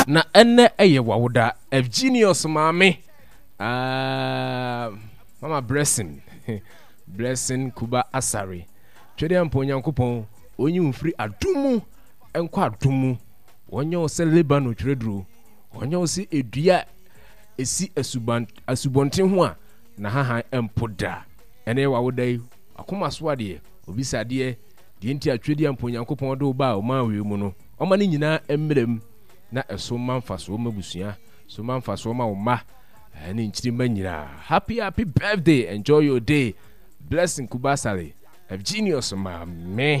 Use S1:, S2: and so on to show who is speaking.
S1: na enne eye wawuda Evgenius mame mama blessing Kuba Asare twede ampo nyankopon onyi mfiri adumu enko adumu wonyo se Lebanon tredro wonyo se edua esi asubonten ho a na hahan empoda ene wawuda yi akoma so ade obisade de nti atwede ampo nyankopon do ba o ma we mu no o ma ni nyina emrem na eso manfa so mabusua so manfa so ma wo ma ani nchiri manyira happy birthday, enjoy your day. Blessing Kuba Asare Evgenius mame.